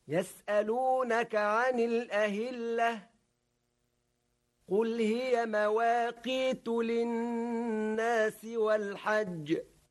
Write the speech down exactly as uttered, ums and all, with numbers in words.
يسألونك عن الأهلة قل هي مواقيت للناس والحج